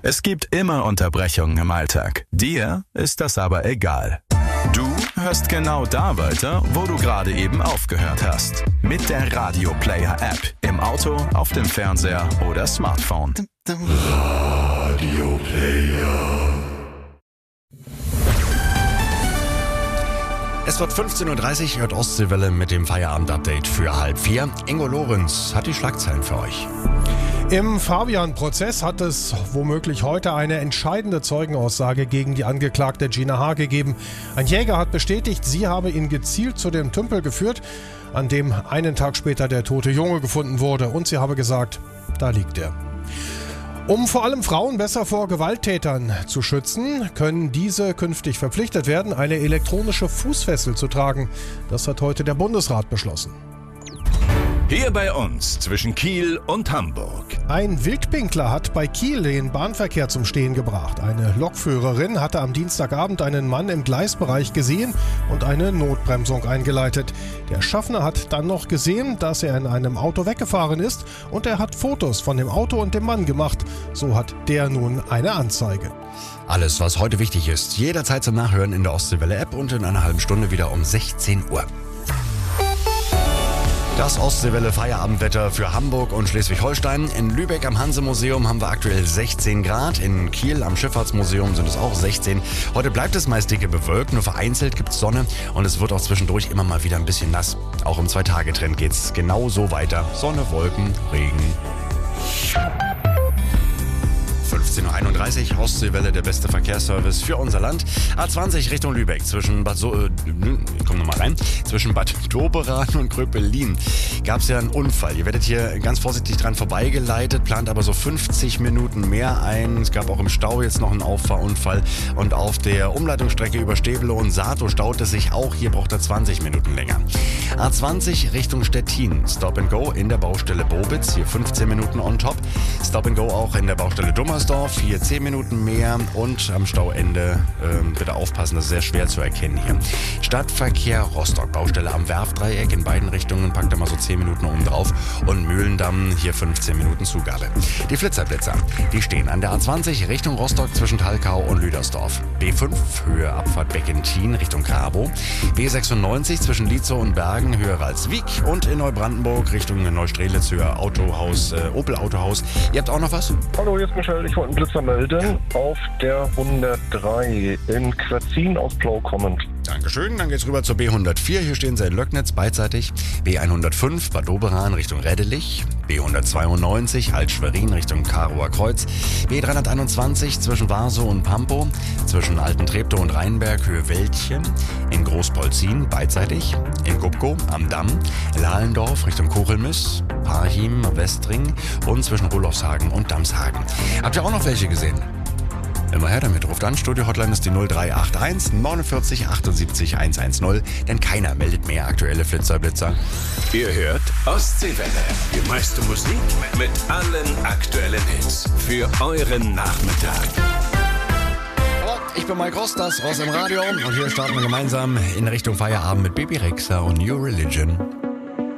Es gibt immer Unterbrechungen im Alltag. Dir ist das aber egal. Du hörst genau da weiter, wo du gerade eben aufgehört hast. Mit der Radio Player App. Im Auto, auf dem Fernseher oder Smartphone. Radio Player. Es wird 15.30 Uhr, hört Ostseewelle mit dem Feierabend-Update für 3:30. Ingo Lorenz hat die Schlagzeilen für euch. Im Fabian-Prozess hat es womöglich heute eine entscheidende Zeugenaussage gegen die Angeklagte Gina H. gegeben. Ein Jäger hat bestätigt, sie habe ihn gezielt zu dem Tümpel geführt, an dem einen Tag später der tote Junge gefunden wurde. Und sie habe gesagt, da liegt er. Um vor allem Frauen besser vor Gewalttätern zu schützen, können diese künftig verpflichtet werden, eine elektronische Fußfessel zu tragen. Das hat heute der Bundesrat beschlossen. Hier bei uns zwischen Kiel und Hamburg. Ein Wildpinkler hat bei Kiel den Bahnverkehr zum Stehen gebracht. Eine Lokführerin hatte am Dienstagabend einen Mann im Gleisbereich gesehen und eine Notbremsung eingeleitet. Der Schaffner hat dann noch gesehen, dass er in einem Auto weggefahren ist, und er hat Fotos von dem Auto und dem Mann gemacht. So hat der nun eine Anzeige. Alles, was heute wichtig ist, jederzeit zum Nachhören in der Ostseewelle-App und in einer halben Stunde wieder um 16 Uhr. Das Ostseewelle-Feierabendwetter für Hamburg und Schleswig-Holstein. In Lübeck am Hanse-Museum haben wir aktuell 16 Grad. In Kiel am Schifffahrtsmuseum sind es auch 16. Heute bleibt es meist dicke bewölkt, nur vereinzelt gibt es Sonne und es wird auch zwischendurch immer mal wieder ein bisschen nass. Auch im 2-Tage-Trend geht es genauso weiter. Sonne, Wolken, Regen. 15.31 Uhr, Ostseewelle, der beste Verkehrsservice für unser Land. A20 Richtung Lübeck, zwischen Bad Doberan und Gröpelin gab es ja einen Unfall. Ihr werdet hier ganz vorsichtig dran vorbeigeleitet, plant aber so 50 Minuten mehr ein. Es gab auch im Stau jetzt noch einen Auffahrunfall und auf der Umleitungsstrecke über Stäbele und Sato staut es sich auch. Hier braucht er 20 Minuten länger. A20 Richtung Stettin, Stop and Go in der Baustelle Bobitz, hier 15 Minuten on top. Stop and Go auch in der Baustelle Dummersdorf, hier 10 Minuten mehr und am Stauende bitte aufpassen, das ist sehr schwer zu erkennen hier. Stadtverkehr Rostock, Baustelle am Werftdreieck in beiden Richtungen, packt da mal so 10 Minuten oben drauf und Mühlendamm, hier 15 Minuten Zugabe. Die Flitzerblitzer, die stehen an der A20 Richtung Rostock zwischen Talkau und Lüdersdorf. B5 Höhe Abfahrt Beckentin Richtung Grabo. B96 zwischen Lietzow und Bergen höher als Wiek und in Neubrandenburg Richtung Neustrelitz höher Autohaus, Opel Autohaus. Ihr habt auch noch was? Hallo, hier ist Michael. Ich wollte einen Blitzer melden auf der 103 in Querzin aus Plau kommend. Dankeschön, dann geht's rüber zur B104. Hier stehen sie in Löcknitz beidseitig. B105 Bad Doberan Richtung Reddelich. B192 Alt-Schwerin Richtung Karower Kreuz. B321 zwischen Warsow und Pampo. Zwischen Alten-Treptow und Rheinberg Höhe Wäldchen. In Großpolzin beidseitig. In Gubkow am Damm. Lahlendorf Richtung Kochelmüss. Parchim, Westring und zwischen Rudolfshagen und Damshagen. Habt ihr auch noch welche gesehen? Immer her damit, ruft an, Studio-Hotline ist die 0381 49 78 110, denn keiner meldet mehr aktuelle Flitzer-Blitzer. Ihr hört Ostseewelle, die meiste Musik mit allen aktuellen Hits für euren Nachmittag. Ich bin Mike Ross, das Ross im Radio und hier starten wir gemeinsam in Richtung Feierabend mit Baby Rexha und New Religion.